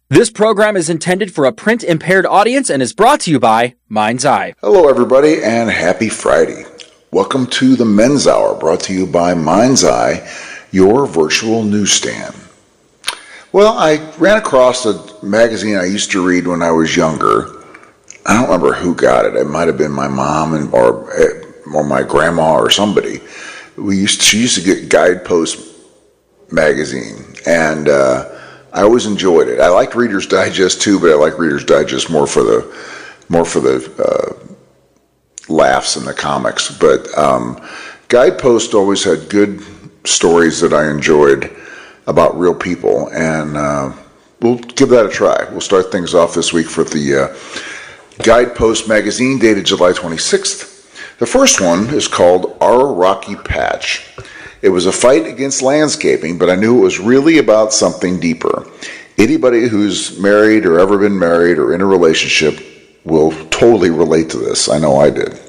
This program is intended for a print-impaired audience and is brought to you by Mind's Eye. Hello, everybody, and happy Friday. Welcome to the Men's Hour, brought to you by Mind's Eye, your virtual newsstand. Well, I ran across a magazine I used to read when I was younger. I don't remember who got it. It might have been my mom or my grandma or somebody. She used to get Guidepost magazine, and I always enjoyed it. I liked Reader's Digest too, but I like Reader's Digest more for the laughs and the comics. But Guidepost always had good stories that I enjoyed about real people, and we'll give that a try. We'll start things off this week for the Guidepost magazine, dated July 26th. The first one is called Our Rocky Patch. It was a fight against landscaping, but I knew it was really about something deeper. Anybody who's married or ever been married or in a relationship will totally relate to this. I know I did.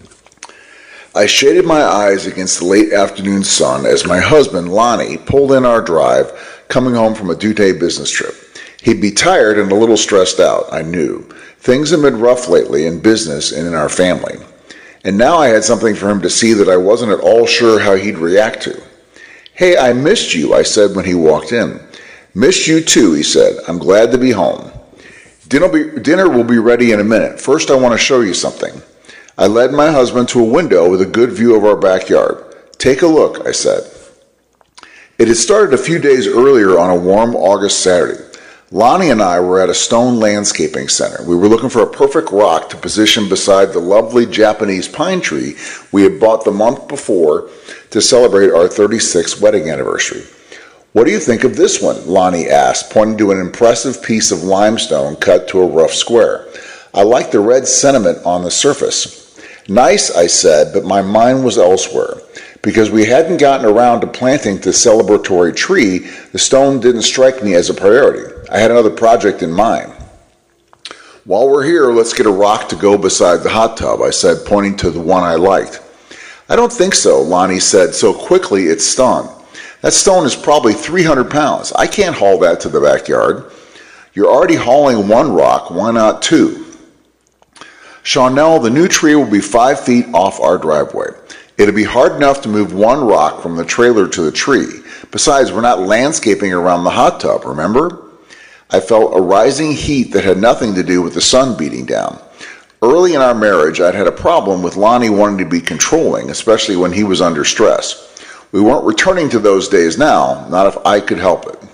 I shaded my eyes against the late afternoon sun as my husband, Lonnie, pulled in our drive, coming home from a due-day business trip. He'd be tired and a little stressed out, I knew. Things had been rough lately in business and in our family. And now I had something for him to see that I wasn't at all sure how he'd react to. "Hey, I missed you," I said when he walked in. "Missed you too," he said. "I'm glad to be home. Dinner will be ready in a minute. First, I want to show you something." I led my husband to a window with a good view of our backyard. "Take a look," I said. It had started a few days earlier on a warm August Saturday. Lonnie and I were at a stone landscaping center. We were looking for a perfect rock to position beside the lovely Japanese pine tree we had bought the month before to celebrate our 36th wedding anniversary. "What do you think of this one?" Lonnie asked, pointing to an impressive piece of limestone cut to a rough square. "I like the red sentiment on the surface." "Nice," I said, but my mind was elsewhere. Because we hadn't gotten around to planting the celebratory tree, the stone didn't strike me as a priority. I had another project in mind. "While we're here, let's get a rock to go beside the hot tub," I said, pointing to the one I liked. "I don't think so," Lonnie said so quickly it stung. "That stone is probably 300 pounds. I can't haul that to the backyard." "You're already hauling one rock. Why not two?" "Shawnell, the new tree will be 5 feet off our driveway. It'll be hard enough to move one rock from the trailer to the tree. Besides, we're not landscaping around the hot tub, remember?" I felt a rising heat that had nothing to do with the sun beating down. Early in our marriage, I'd had a problem with Lonnie wanting to be controlling, especially when he was under stress. We weren't returning to those days now, not if I could help it.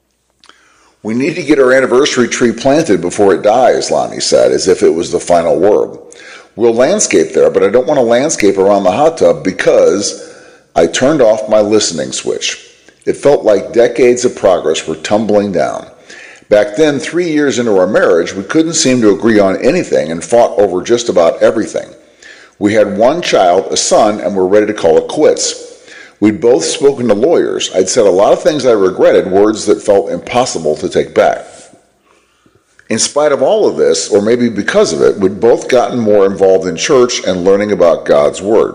"We need to get our anniversary tree planted before it dies," Lonnie said, as if it was the final word. "We'll landscape there, but I don't want to landscape around the hot tub because..." I turned off my listening switch. It felt like decades of progress were tumbling down. Back then, 3 years into our marriage, we couldn't seem to agree on anything and fought over just about everything. We had one child, a son, and were ready to call it quits. We'd both spoken to lawyers. I'd said a lot of things I regretted, words that felt impossible to take back. In spite of all of this, or maybe because of it, we'd both gotten more involved in church and learning about God's Word.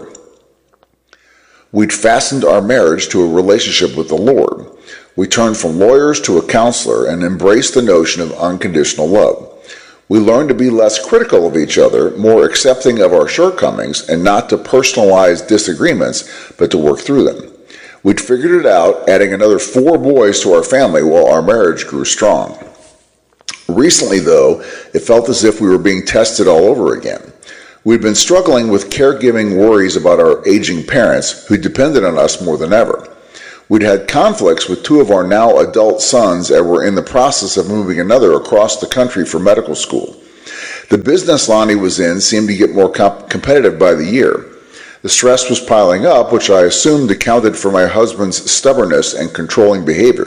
We'd fastened our marriage to a relationship with the Lord. We turned from lawyers to a counselor and embraced the notion of unconditional love. We learned to be less critical of each other, more accepting of our shortcomings, and not to personalize disagreements, but to work through them. We'd figured it out, adding another 4 boys to our family while our marriage grew strong. Recently, though, it felt as if we were being tested all over again. We'd been struggling with caregiving worries about our aging parents, who depended on us more than ever. We'd had conflicts with 2 of our now adult sons and were in the process of moving another across the country for medical school. The business Lonnie was in seemed to get more competitive by the year. The stress was piling up, which I assumed accounted for my husband's stubbornness and controlling behavior.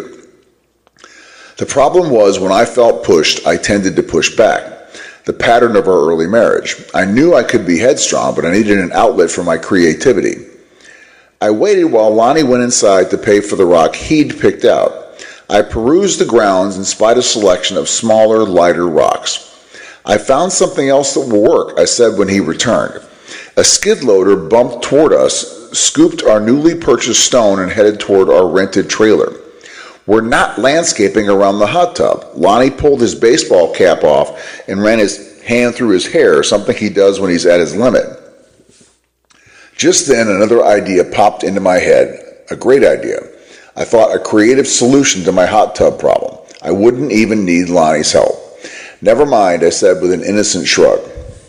The problem was when I felt pushed, I tended to push back. The pattern of our early marriage. I knew I could be headstrong, but I needed an outlet for my creativity. I waited while Lonnie went inside to pay for the rock he'd picked out. I perused the grounds and spied a selection of smaller, lighter rocks. "I found something else that will work," I said when he returned. A skid loader bumped toward us, scooped our newly purchased stone, and headed toward our rented trailer. We're not landscaping around the hot tub. Lonnie pulled his baseball cap off and ran his hand through his hair, something he does when he's at his limit. Just then, another idea popped into my head, a great idea. I thought a creative solution to my hot tub problem. I wouldn't even need Lonnie's help. Never mind, I said with an innocent shrug.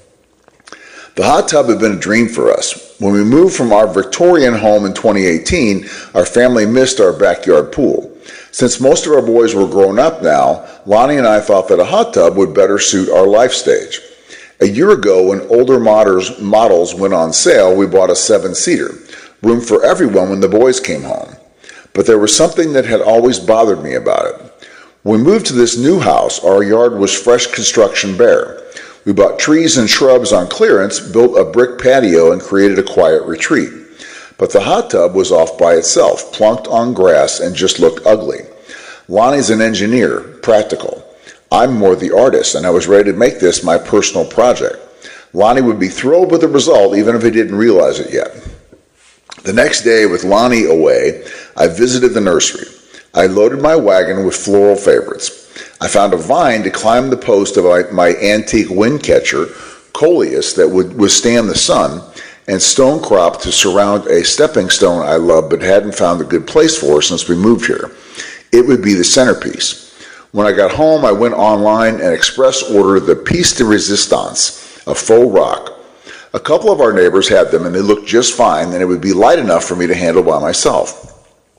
The hot tub had been a dream for us. When we moved from our Victorian home in 2018, our family missed our backyard pool. Since most of our boys were grown up now, Lonnie and I thought that a hot tub would better suit our life stage. A year ago, when older models went on sale, we bought a 7-seater, room for everyone when the boys came home. But there was something that had always bothered me about it. When we moved to this new house, our yard was fresh construction bare. We bought trees and shrubs on clearance, built a brick patio, and created a quiet retreat. But the hot tub was off by itself, plunked on grass, and just looked ugly. Lonnie's an engineer, practical. I'm more the artist, and I was ready to make this my personal project. Lonnie would be thrilled with the result, even if he didn't realize it yet. The next day, with Lonnie away, I visited the nursery. I loaded my wagon with floral favorites. I found a vine to climb the post of my antique wind catcher, coleus, that would withstand the sun, and stone crop to surround a stepping stone I loved but hadn't found a good place for since we moved here. It would be the centerpiece. When I got home, I went online and express ordered the piece de resistance, a faux rock. A couple of our neighbors had them, and they looked just fine, and it would be light enough for me to handle by myself.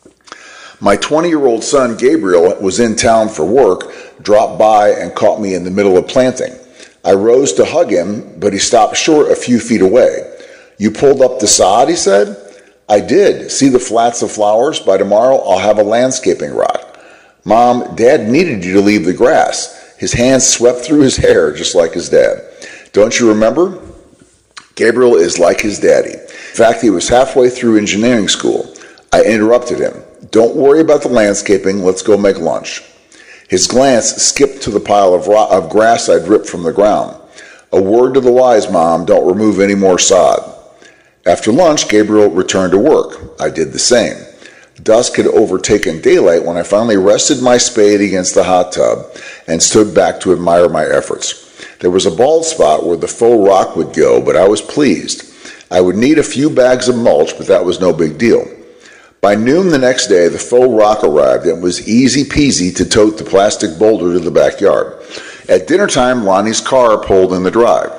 My 20-year-old son, Gabriel, was in town for work, dropped by, and caught me in the middle of planting. I rose to hug him, but he stopped short a few feet away. "You pulled up the sod," he said. "I did. See the flats of flowers? By tomorrow, I'll have a landscaping rock." "Mom, Dad needed you to leave the grass." His hands swept through his hair just like his dad. "Don't you remember?" Gabriel is like his daddy. In fact, he was halfway through engineering school. I interrupted him. "Don't worry about the landscaping. Let's go make lunch." His glance skipped to the pile of grass I'd ripped from the ground. "A word to the wise, Mom. Don't remove any more sod." After lunch, Gabriel returned to work. I did the same. Dusk had overtaken daylight when I finally rested my spade against the hot tub and stood back to admire my efforts. There was a bald spot where the faux rock would go, but I was pleased. I would need a few bags of mulch, but that was no big deal. By noon the next day, the faux rock arrived, and it was easy peasy to tote the plastic boulder to the backyard. At dinner time, Lonnie's car pulled in the drive.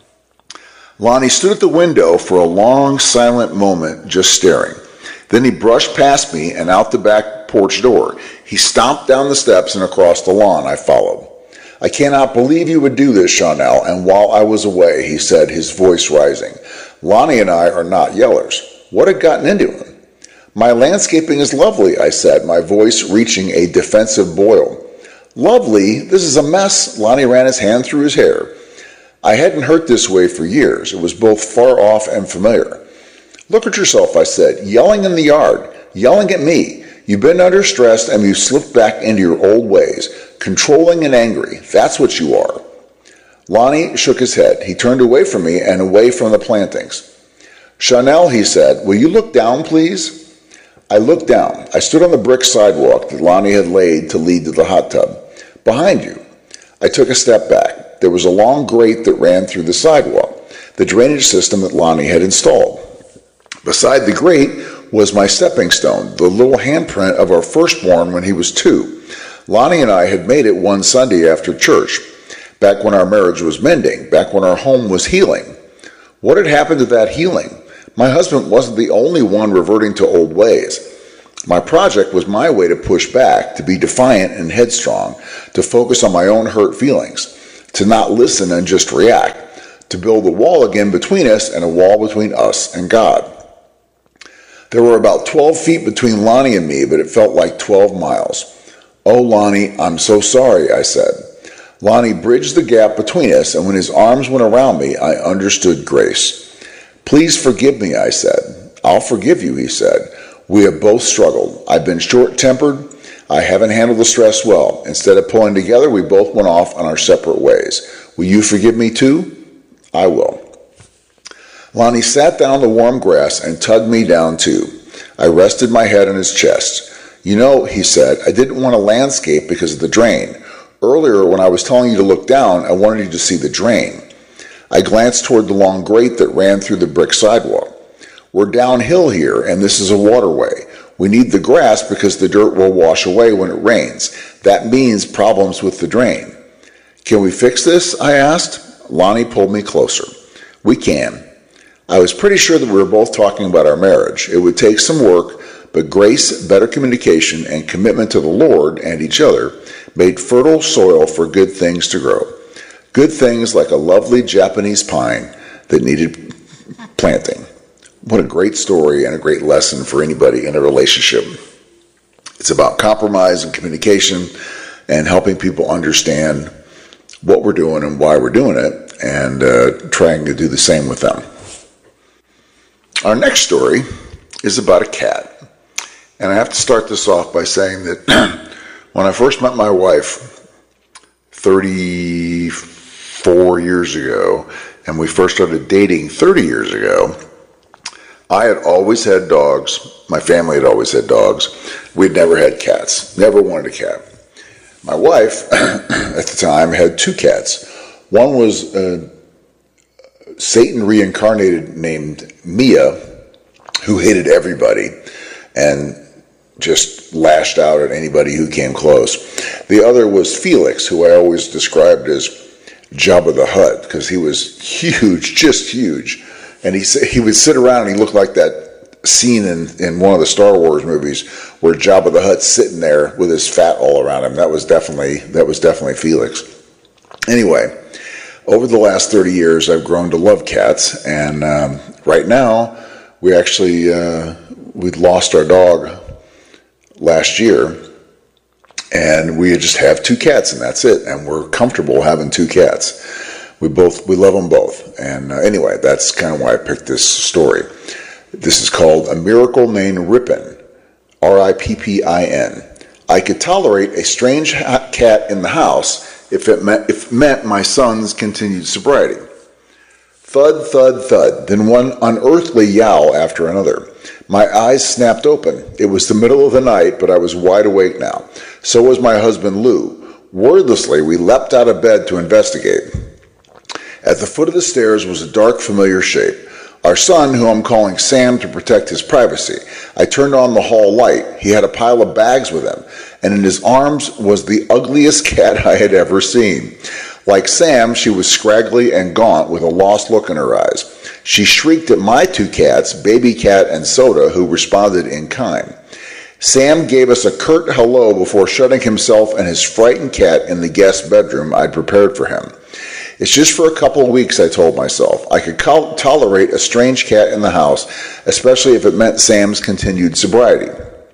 Lonnie stood at the window for a long, silent moment, just staring. Then he brushed past me and out the back porch door. He stomped down the steps and across the lawn. I followed. "I cannot believe you would do this, Chanel, and while I was away," he said, his voice rising. "Lonnie and I are not yellers. What had gotten into him?" "My landscaping is lovely," I said, my voice reaching a defensive boil. "Lovely? This is a mess." Lonnie ran his hand through his hair. I hadn't hurt this way for years. It was both far off and familiar. "Look at yourself," I said, "yelling in the yard, yelling at me. You've been under stress and you've slipped back into your old ways, controlling and angry. That's what you are." Lonnie shook his head. He turned away from me and away from the plantings. "Chanel," he said, "will you look down, please?" I looked down. I stood on the brick sidewalk that Lonnie had laid to lead to the hot tub. "Behind you." I took a step back. There was a long grate that ran through the sidewalk, the drainage system that Lonnie had installed. Beside the grate was my stepping stone, the little handprint of our firstborn when he was 2. Lonnie and I had made it one Sunday after church, back when our marriage was mending, back when our home was healing. What had happened to that healing? My husband wasn't the only one reverting to old ways. My project was my way to push back, to be defiant and headstrong, to focus on my own hurt feelings, to not listen and just react, to build a wall again between us and a wall between us and God. There were about 12 feet between Lonnie and me, but it felt like 12 miles. "Oh, Lonnie, I'm so sorry," I said. Lonnie bridged the gap between us, and when his arms went around me, I understood grace. "Please forgive me," I said. "I'll forgive you," he said. "We have both struggled. I've been short-tempered. I haven't handled the stress well. Instead of pulling together, we both went off on our separate ways. Will you forgive me too?" "I will." Lonnie sat down on the warm grass and tugged me down too. I rested my head on his chest. You know, he said, I didn't want a landscape because of the drain. Earlier, when I was telling you to look down, I wanted you to see the drain. I glanced toward the long grate that ran through the brick sidewalk. We're downhill here, and this is a waterway. We need the grass because the dirt will wash away when it rains. That means problems with the drain. Can we fix this? I asked. Lonnie pulled me closer. We can. I was pretty sure that we were both talking about our marriage. It would take some work, but grace, better communication, and commitment to the Lord and each other made fertile soil for good things to grow. Good things like a lovely Japanese pine that needed planting. What a great story and a great lesson for anybody in a relationship. It's about compromise and communication and helping people understand what we're doing and why we're doing it, and trying to do the same with them. Our next story is about a cat. And I have to start this off by saying that when I first met my wife 34 years ago, and we first started dating 30 years ago, I had always had dogs. My family had always had dogs. We'd never had cats. Never wanted a cat. My wife, at the time, had two cats. One was Satan reincarnated named Mia, who hated everybody and just lashed out at anybody who came close. The other was Felix, who I always described as Jabba the Hutt, because he was huge, just huge. And he would sit around and he looked like that scene in one of the Star Wars movies where Jabba the Hutt's sitting there with his fat all around him. That was definitely Felix. Anyway, over the last 30 years, I've grown to love cats, and right now, we actually we'd lost our dog last year, and we just have two cats, and that's it. And we're comfortable having two cats. We love them both. And anyway, that's kind of why I picked this story. This is called A Miracle Named Rippin, R-I-P-P-I-N. I could tolerate a strange cat in the house if it meant my son's continued sobriety. Thud, thud, thud, then one unearthly yowl after another. My eyes snapped open. It was the middle of the night, but I was wide awake now. So was my husband, Lou. Wordlessly, we leapt out of bed to investigate. At the foot of the stairs was a dark, familiar shape. Our son, who I'm calling Sam to protect his privacy. I turned on the hall light. He had a pile of bags with him, and in his arms was the ugliest cat I had ever seen. Like Sam, she was scraggly and gaunt with a lost look in her eyes. She shrieked at my two cats, Baby Cat and Soda, who responded in kind. Sam gave us a curt hello before shutting himself and his frightened cat in the guest bedroom I'd prepared for him. It's just for a couple of weeks, I told myself. I could tolerate a strange cat in the house, especially if it meant Sam's continued sobriety.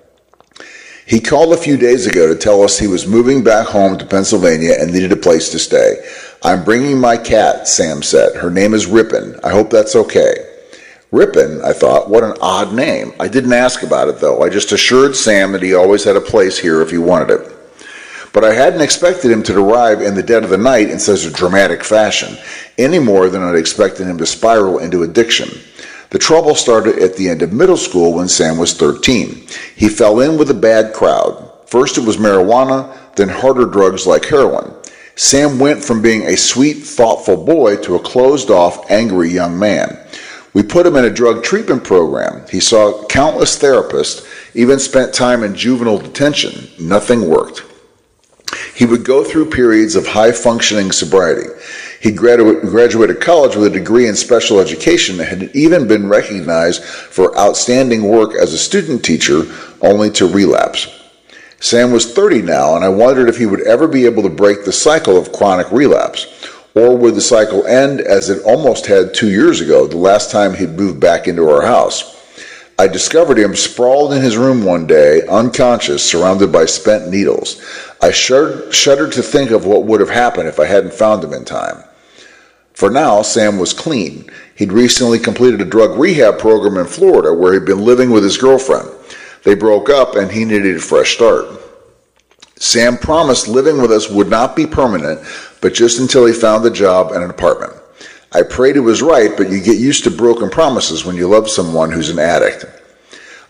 He called a few days ago to tell us he was moving back home to Pennsylvania and needed a place to stay. I'm bringing my cat, Sam said. Her name is Rippin. I hope that's okay. Rippin, I thought, what an odd name. I didn't ask about it, though. I just assured Sam that he always had a place here if he wanted it. But I hadn't expected him to arrive in the dead of the night in such a dramatic fashion, any more than I'd expected him to spiral into addiction. The trouble started at the end of middle school when Sam was 13. He fell in with a bad crowd. First it was marijuana, then harder drugs like heroin. Sam went from being a sweet, thoughtful boy to a closed-off, angry young man. We put him in a drug treatment program. He saw countless therapists, even spent time in juvenile detention. Nothing worked. He would go through periods of high-functioning sobriety. He graduated college with a degree in special education and had even been recognized for outstanding work as a student teacher, only to relapse. Sam was 30 now, and I wondered if he would ever be able to break the cycle of chronic relapse. Or would the cycle end as it almost had 2 years ago, the last time he'd moved back into our house? I discovered him sprawled in his room one day, unconscious, surrounded by spent needles. I shuddered to think of what would have happened if I hadn't found him in time. For now, Sam was clean. He'd recently completed a drug rehab program in Florida where he'd been living with his girlfriend. They broke up and he needed a fresh start. Sam promised living with us would not be permanent, but just until he found a job and an apartment. I prayed he was right, but you get used to broken promises when you love someone who's an addict.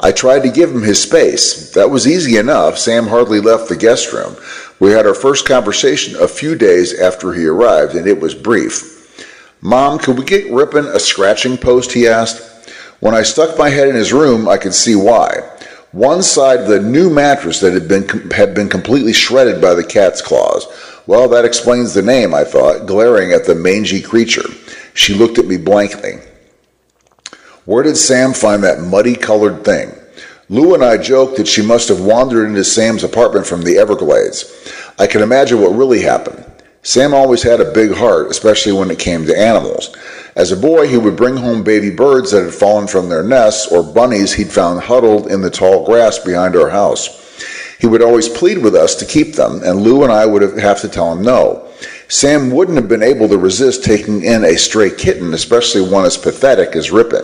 I tried to give him his space. That was easy enough. Sam hardly left the guest room. We had our first conversation a few days after he arrived, and it was brief. Mom, could we get Ripon a scratching post, he asked. When I stuck my head in his room, I could see why. One side of the new mattress that had been completely shredded by the cat's claws. Well, that explains the name, I thought, glaring at the mangy creature. She looked at me blankly. Where did Sam find that muddy-colored thing? Lou and I joked that she must have wandered into Sam's apartment from the Everglades. I can imagine what really happened. Sam always had a big heart, especially when it came to animals. As a boy, he would bring home baby birds that had fallen from their nests or bunnies he'd found huddled in the tall grass behind our house. He would always plead with us to keep them, and Lou and I would have to tell him no. Sam wouldn't have been able to resist taking in a stray kitten, especially one as pathetic as Ripon.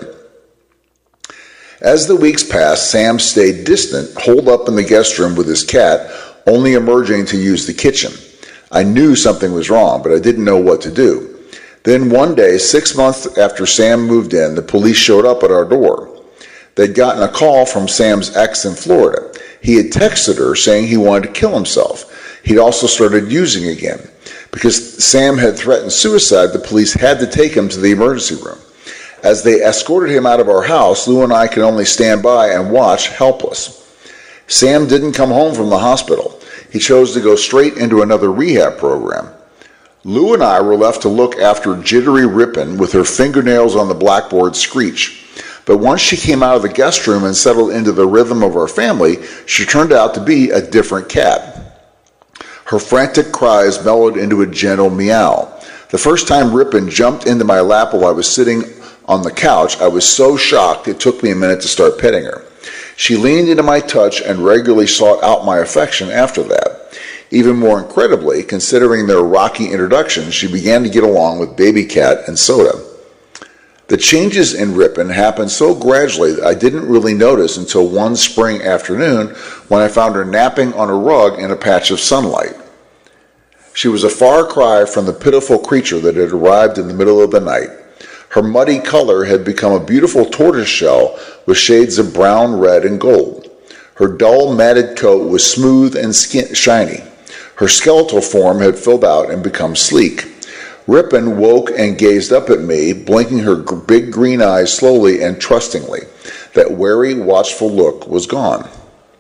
As the weeks passed, Sam stayed distant, holed up in the guest room with his cat, only emerging to use the kitchen. I knew something was wrong, but I didn't know what to do. Then one day, 6 months after Sam moved in, the police showed up at our door. They'd gotten a call from Sam's ex in Florida. He had texted her saying he wanted to kill himself. He'd also started using again. Because Sam had threatened suicide, the police had to take him to the emergency room. As they escorted him out of our house, Lou and I could only stand by and watch, helpless. Sam didn't come home from the hospital. He chose to go straight into another rehab program. Lou and I were left to look after jittery Ripon with her fingernails on the blackboard screech. But once she came out of the guest room and settled into the rhythm of our family, she turned out to be a different cat. Her frantic cries mellowed into a gentle meow. The first time Ripon jumped into my lap while I was sitting on the couch, I was so shocked it took me a minute to start petting her. She leaned into my touch and regularly sought out my affection after that. Even more incredibly, considering their rocky introduction, she began to get along with Baby Cat and Soda. The changes in Ripon happened so gradually that I didn't really notice until one spring afternoon when I found her napping on a rug in a patch of sunlight. She was a far cry from the pitiful creature that had arrived in the middle of the night. Her muddy color had become a beautiful tortoiseshell with shades of brown, red, and gold. Her dull, matted coat was smooth and shiny. Her skeletal form had filled out and become sleek. Ripon woke and gazed up at me, blinking her big green eyes slowly and trustingly. That wary, watchful look was gone.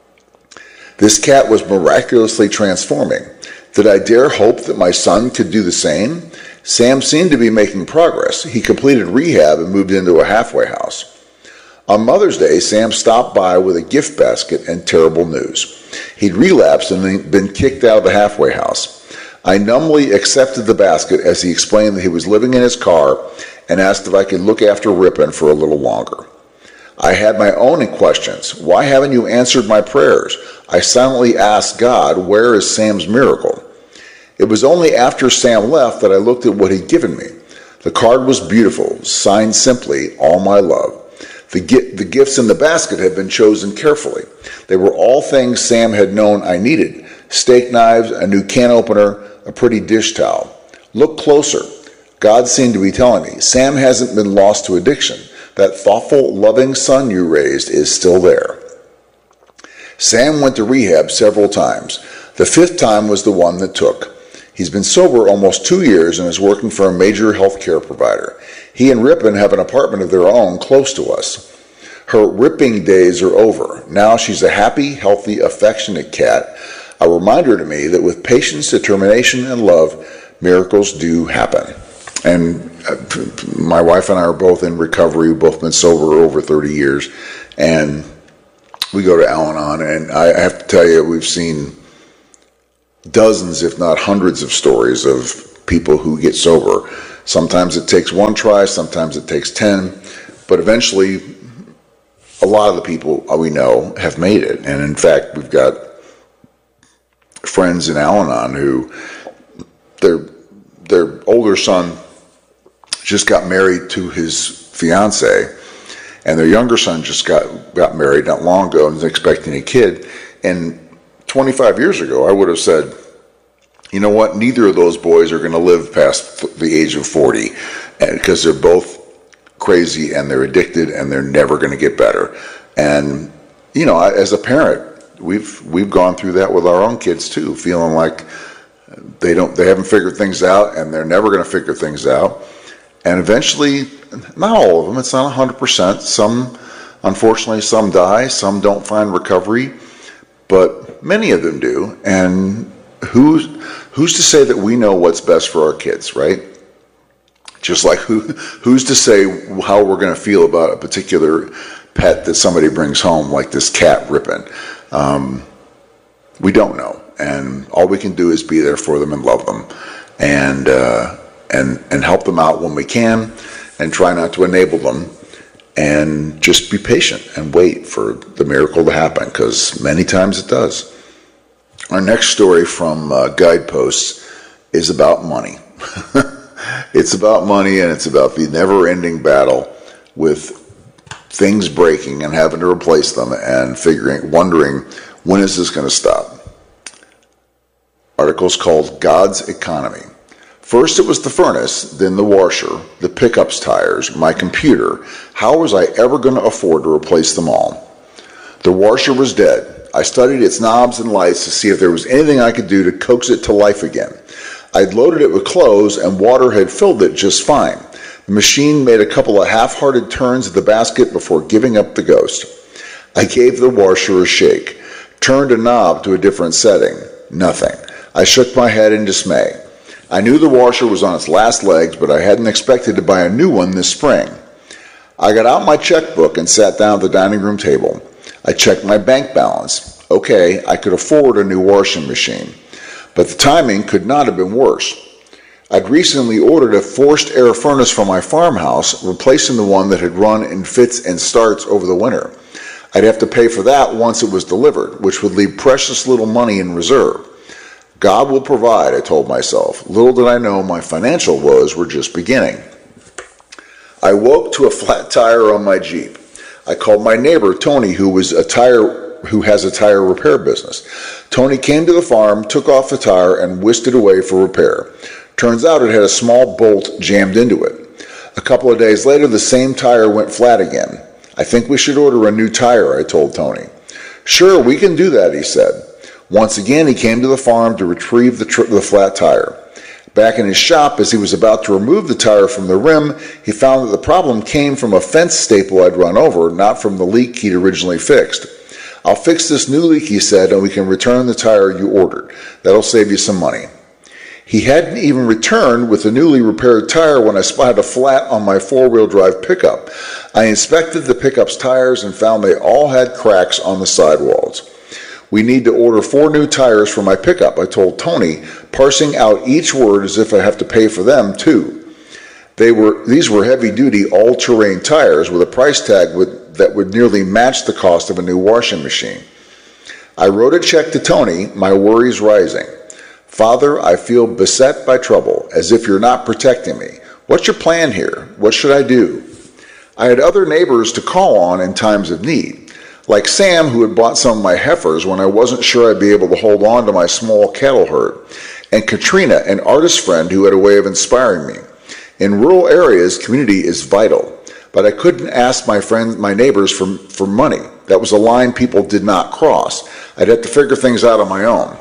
This cat was miraculously transforming. Did I dare hope that my son could do the same? Sam seemed to be making progress. He completed rehab and moved into a halfway house. On Mother's Day, Sam stopped by with a gift basket and terrible news. He'd relapsed and been kicked out of the halfway house. I numbly accepted the basket as he explained that he was living in his car and asked if I could look after Ripon for a little longer. I had my own questions. Why haven't you answered my prayers? I silently asked God, where is Sam's miracle? It was only after Sam left that I looked at what he'd given me. The card was beautiful, signed simply, all my love. The gifts in the basket had been chosen carefully. They were all things Sam had known I needed. Steak knives, a new can opener, a pretty dish towel. Look closer. God seemed to be telling me, Sam hasn't been lost to addiction. That thoughtful, loving son you raised is still there. Sam went to rehab several times. The 5th time was the one that took. He's been sober almost 2 years and is working for a major health care provider. He and Ripon have an apartment of their own close to us. Her ripping days are over. Now she's a happy, healthy, affectionate cat, a reminder to me that with patience, determination, and love, miracles do happen. And my wife and I are both in recovery. We've both been sober over 30 years. And we go to Al-Anon, and I have to tell you, we've seen dozens, if not hundreds, of stories of people who get sober. Sometimes it takes one try, sometimes it takes 10, but eventually a lot of the people we know have made it. And in fact, we've got friends in Al-Anon who their older son just got married to his fiance, and their younger son just got married not long ago and is expecting a kid. And 25 years ago, I would have said, you know what, neither of those boys are going to live past the age of 40 because they're both crazy and they're addicted and they're never going to get better. And as a parent, we've gone through that with our own kids too, feeling like they haven't figured things out and they're never going to figure things out. And eventually, not all of them, it's not 100%. Some, unfortunately, some die, some don't find recovery, but many of them do. And who's to say that we know what's best for our kids, right? Just like who's to say how we're going to feel about a particular pet that somebody brings home, like this cat Rippin. We don't know, and all we can do is be there for them and love them, and help them out when we can, and try not to enable them, and just be patient and wait for the miracle to happen, because many times it does. Our next story from Guideposts is about money. It's about money, and it's about the never-ending battle with things breaking and having to replace them and wondering, when is this going to stop? Article's called God's Economy. First it was the furnace, then the washer, the pickups tires, my computer. How was I ever going to afford to replace them all? The washer was dead. I studied its knobs and lights to see if there was anything I could do to coax it to life again. I'd loaded it with clothes and water had filled it just fine. The machine made a couple of half-hearted turns of the basket before giving up the ghost. I gave the washer a shake, turned a knob to a different setting. Nothing. I shook my head in dismay. I knew the washer was on its last legs, but I hadn't expected to buy a new one this spring. I got out my checkbook and sat down at the dining room table. I checked my bank balance. Okay, I could afford a new washing machine, but the timing could not have been worse. I'd recently ordered a forced air furnace for my farmhouse, replacing the one that had run in fits and starts over the winter. I'd have to pay for that once it was delivered, which would leave precious little money in reserve. God will provide, I told myself. Little did I know my financial woes were just beginning. I woke to a flat tire on my Jeep. I called my neighbor, Tony, who has a tire repair business. Tony came to the farm, took off the tire, and whisked it away for repair. Turns out it had a small bolt jammed into it. A couple of days later, the same tire went flat again. I think we should order a new tire, I told Tony. Sure, we can do that, he said. Once again, he came to the farm to retrieve the flat tire. Back in his shop, as he was about to remove the tire from the rim, he found that the problem came from a fence staple I'd run over, not from the leak he'd originally fixed. I'll fix this new leak, he said, and we can return the tire you ordered. That'll save you some money. He hadn't even returned with the newly repaired tire when I spotted a flat on my four-wheel drive pickup. I inspected the pickup's tires and found they all had cracks on the sidewalls. We need to order 4 new tires for my pickup, I told Tony, parsing out each word as if I have to pay for them too. These were heavy-duty, all-terrain tires with a price tag that would nearly match the cost of a new washing machine. I wrote a check to Tony, my worries rising. Father, I feel beset by trouble, as if you're not protecting me. What's your plan here? What should I do? I had other neighbors to call on in times of need, like Sam, who had bought some of my heifers when I wasn't sure I'd be able to hold on to my small cattle herd, and Katrina, an artist friend who had a way of inspiring me. In rural areas, community is vital, but I couldn't ask my neighbors for money. That was a line people did not cross. I'd have to figure things out on my own.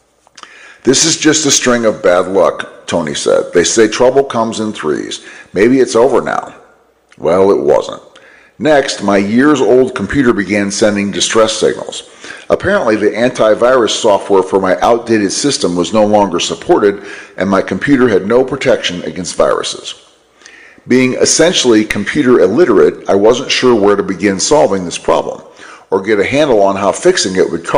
This is just a string of bad luck, Tony said. They say trouble comes in threes. Maybe it's over now. Well, it wasn't. Next, my years-old computer began sending distress signals. Apparently, the antivirus software for my outdated system was no longer supported, and my computer had no protection against viruses. Being essentially computer illiterate, I wasn't sure where to begin solving this problem, or get a handle on how much fixing it would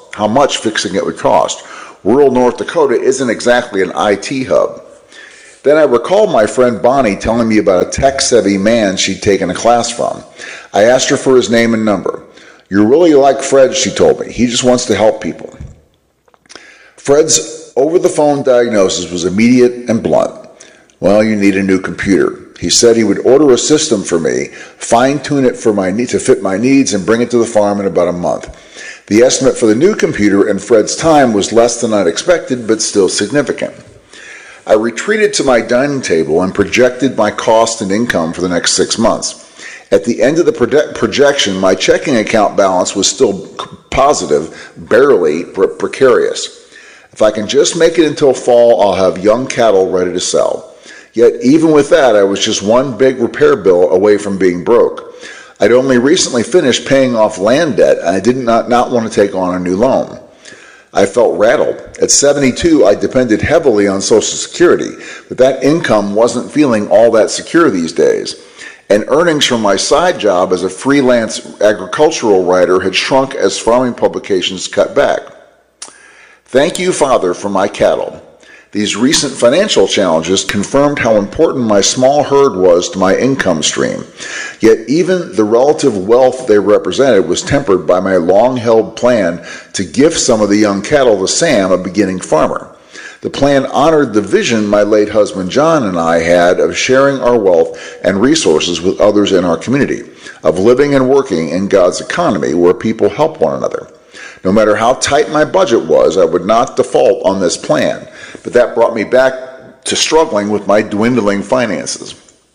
cost. Rural North Dakota isn't exactly an IT hub. Then I recalled my friend Bonnie telling me about a tech-savvy man she'd taken a class from. I asked her for his name and number. You're really like Fred, she told me. He just wants to help people. Fred's over-the-phone diagnosis was immediate and blunt. Well, you need a new computer. He said he would order a system for me, fine-tune it to fit my needs, and bring it to the farm in about a month. The estimate for the new computer and Fred's time was less than I'd expected, but still significant. I retreated to my dining table and projected my cost and income for the next 6 months. At the end of the projection, my checking account balance was still positive, barely precarious. If I can just make it until fall, I'll have young cattle ready to sell. Yet even with that, I was just one big repair bill away from being broke. I'd only recently finished paying off land debt, and I did not want to take on a new loan. I felt rattled. At 72, I depended heavily on Social Security, but that income wasn't feeling all that secure these days. And earnings from my side job as a freelance agricultural writer had shrunk as farming publications cut back. Thank you, Father, for my cattle. These recent financial challenges confirmed how important my small herd was to my income stream. Yet even the relative wealth they represented was tempered by my long-held plan to gift some of the young cattle to Sam, a beginning farmer. The plan honored the vision my late husband John and I had of sharing our wealth and resources with others in our community, of living and working in God's economy where people help one another. No matter how tight my budget was, I would not default on this plan, but that brought me back to struggling with my dwindling finances.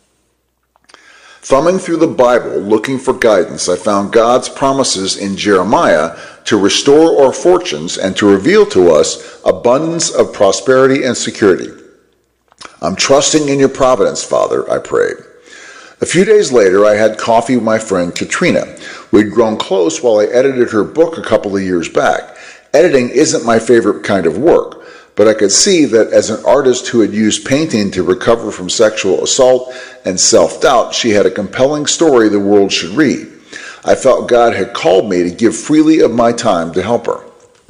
Thumbing through the Bible, looking for guidance, I found God's promises in Jeremiah to restore our fortunes and to reveal to us abundance of prosperity and security. I'm trusting in your providence, Father, I prayed. A few days later, I had coffee with my friend Katrina. We'd grown close while I edited her book a couple of years back. Editing isn't my favorite kind of work, but I could see that as an artist who had used painting to recover from sexual assault and self-doubt, she had a compelling story the world should read. I felt God had called me to give freely of my time to help her.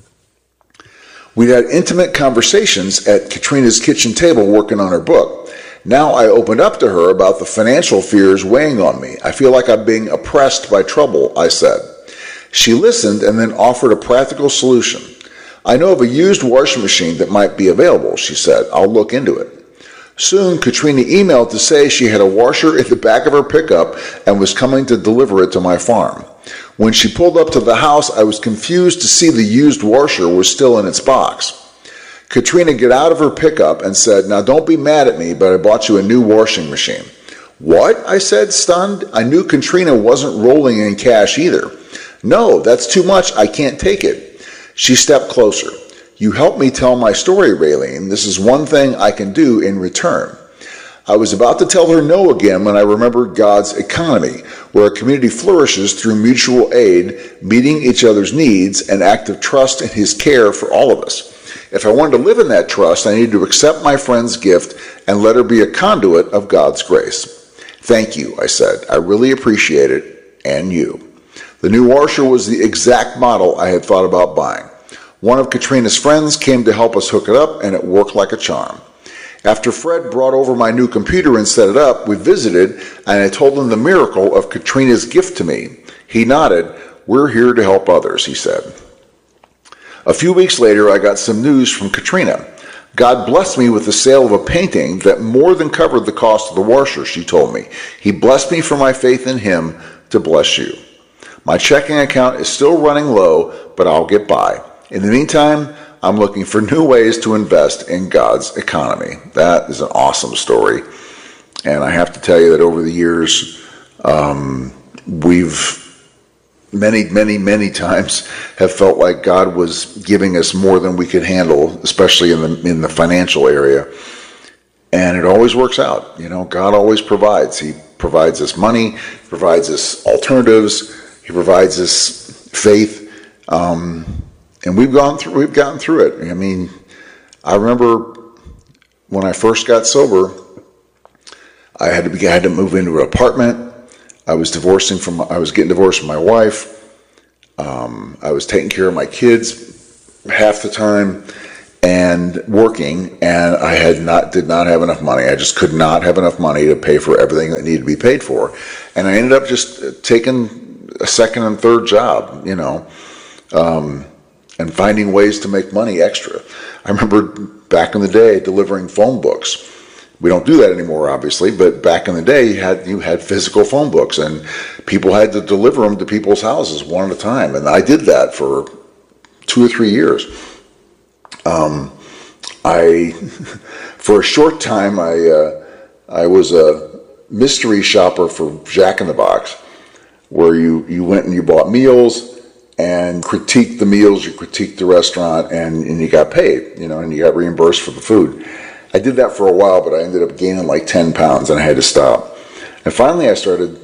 We'd had intimate conversations at Katrina's kitchen table working on her book. Now I opened up to her about the financial fears weighing on me. I feel like I'm being oppressed by trouble, I said. She listened and then offered a practical solution. I know of a used washing machine that might be available, she said. I'll look into it. Soon, Katrina emailed to say she had a washer in the back of her pickup and was coming to deliver it to my farm. When she pulled up to the house, I was confused to see the used washer was still in its box. Katrina got out of her pickup and said, "Now don't be mad at me, but I bought you a new washing machine." "What?" I said, stunned. I knew Katrina wasn't rolling in cash either. "No, that's too much. I can't take it." She stepped closer. "You helped me tell my story, Raylene. This is one thing I can do in return." I was about to tell her no again when I remembered God's economy, where a community flourishes through mutual aid, meeting each other's needs, and active trust in His care for all of us. If I wanted to live in that trust, I needed to accept my friend's gift and let her be a conduit of God's grace. "Thank you," I said. "I really appreciate it, and you." The new washer was the exact model I had thought about buying. One of Katrina's friends came to help us hook it up, and it worked like a charm. After Fred brought over my new computer and set it up, we visited, and I told him the miracle of Katrina's gift to me. He nodded. "We're here to help others," he said. A few weeks later, I got some news from Katrina. God blessed me with the sale of a painting that more than covered the cost of the washer, she told me. He blessed me for my faith in Him to bless you. My checking account is still running low, but I'll get by. In the meantime, I'm looking for new ways to invest in God's economy. That is an awesome story. And I have to tell you that over the years, we've many times have felt like God was giving us more than we could handle, especially in the financial area. And it always works out. You know, God always provides. He provides us money, provides us alternatives, He provides us faith. And we've gotten through it. I mean, I remember when I first got sober, I had to move into an apartment. I was getting divorced from my wife. I was taking care of my kids half the time and working, and I did not have enough money. I just could not have enough money to pay for everything that needed to be paid for. And I ended up just taking a second and third job, and finding ways to make money extra. I remember back in the day delivering phone books. We don't do that anymore, obviously, but back in the day, you had physical phone books, and people had to deliver them to people's houses one at a time. And I did that for 2 or 3 years. For a short time, I was mystery shopper for Jack in the Box, where you went and you bought meals and critiqued the meals, you critiqued the restaurant, and you got paid, and you got reimbursed for the food. I did that for a while, but I ended up gaining like 10 pounds and I had to stop. And finally I started,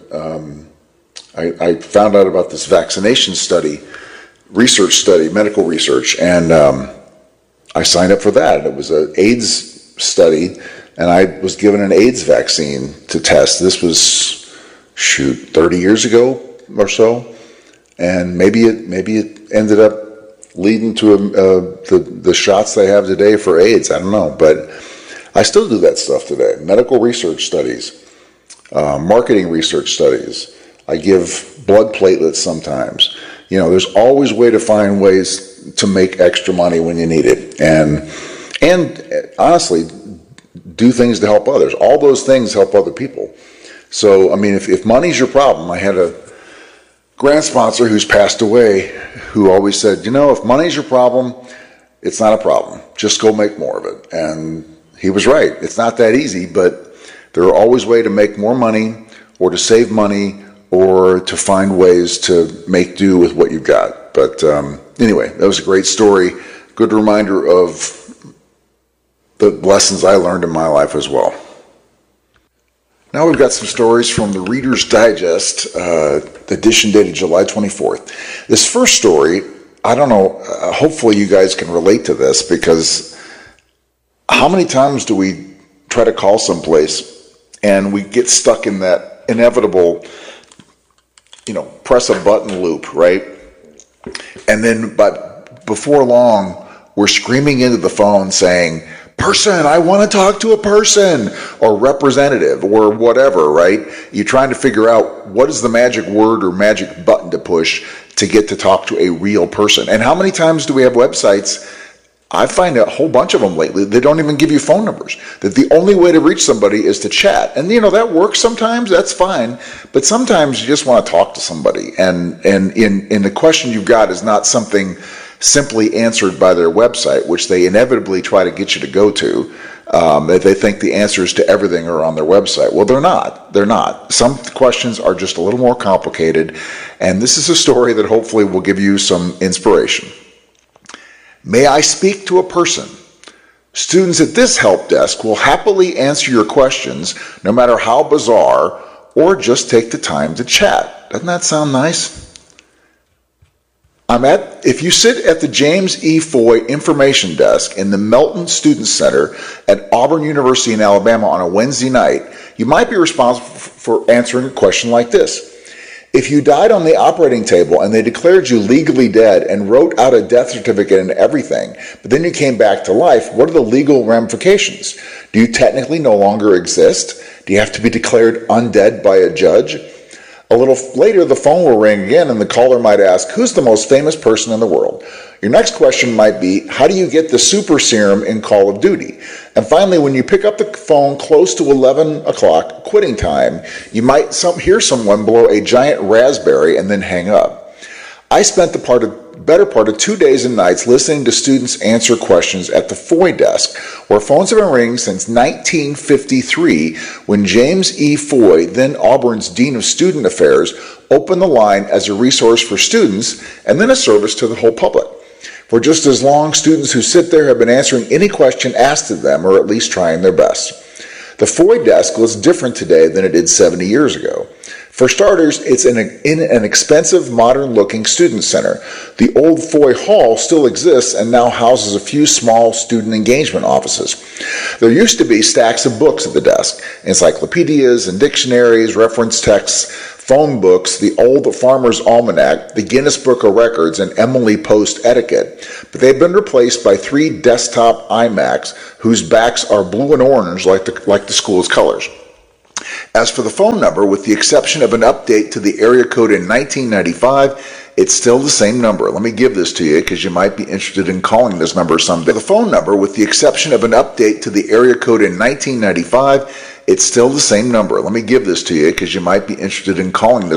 I found out about this vaccination study, medical research, and I signed up for that. It was an AIDS study, and I was given an AIDS vaccine to test. This was, 30 years ago or so, and maybe it ended up leading to the shots they have today for AIDS. I don't know, but I still do that stuff today. Medical research studies, marketing research studies. I give blood platelets sometimes. There's always a way to find ways to make extra money when you need it, and honestly, do things to help others. All those things help other people. So, if money's your problem, I had a grant sponsor who's passed away who always said, if money's your problem, it's not a problem. Just go make more of it. And he was right. It's not that easy, but there are always ways to make more money or to save money or to find ways to make do with what you've got. But anyway, that was a great story. Good reminder of the lessons I learned in my life as well. Now we've got some stories from the Reader's Digest, edition dated July 24th. This first story, I don't know, hopefully you guys can relate to this, because how many times do we try to call someplace and we get stuck in that inevitable, press a button loop, right? And then before long, we're screaming into the phone saying, "Person, I want to talk to a person," or representative, or whatever, right? You're trying to figure out what is the magic word or magic button to push to get to talk to a real person. And how many times do we have websites? I find a whole bunch of them lately, they don't even give you phone numbers. That the only way to reach somebody is to chat. And that works sometimes, that's fine. But sometimes you just want to talk to somebody. And the question you've got is not something simply answered by their website, which they inevitably try to get you to go to. They think the answers to everything are on their website. Well, they're not. They're not. Some questions are just a little more complicated, and this is a story that hopefully will give you some inspiration. May I speak to a person? Students at this help desk will happily answer your questions, no matter how bizarre, or just take the time to chat. Doesn't that sound nice? If you sit at the James E. Foy Information Desk in the Melton Student Center at Auburn University in Alabama on a Wednesday night, you might be responsible for answering a question like this. If you died on the operating table and they declared you legally dead and wrote out a death certificate and everything, but then you came back to life, what are the legal ramifications? Do you technically no longer exist? Do you have to be declared undead by a judge? A little later, the phone will ring again and the caller might ask, who's the most famous person in the world? Your next question might be, how do you get the super serum in Call of Duty? And finally, when you pick up the phone close to 11 o'clock, quitting time, you might hear someone blow a giant raspberry and then hang up. I spent the better part of 2 days and nights listening to students answer questions at the Foy desk, where phones have been ringing since 1953, when James E. Foy, then Auburn's Dean of Student Affairs, opened the line as a resource for students and then a service to the whole public. For just as long, students who sit there have been answering any question asked of them, or at least trying their best. The Foy desk looks different today than it did 70 years ago. For starters, it's in an expensive, modern-looking student center. The old Foy Hall still exists and now houses a few small student engagement offices. There used to be stacks of books at the desk, encyclopedias and dictionaries, reference texts, phone books, the Old Farmer's Almanac, the Guinness Book of Records, and Emily Post Etiquette, but they've been replaced by 3 desktop iMacs whose backs are blue and orange like the school's colors. As for the phone number, with the exception of an update to the area code in 1995, it's still the same number. Let me give this to you because you might be interested in calling this number someday. The phone number, with the exception of an update to the area code in 1995, it's still the same number. Let me give this to you because you might be interested in calling this